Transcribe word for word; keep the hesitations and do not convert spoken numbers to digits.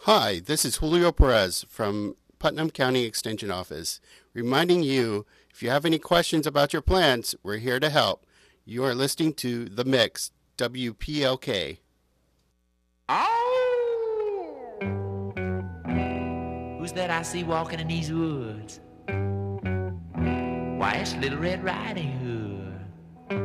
Hi, this is Julio Perez from Putnam County Extension Office, reminding you if you have any questions about your plants, we're here to help. You are listening to The Mix, W P L K. Who's that I see walking in these woods? Why, it's Little Red Riding Hood.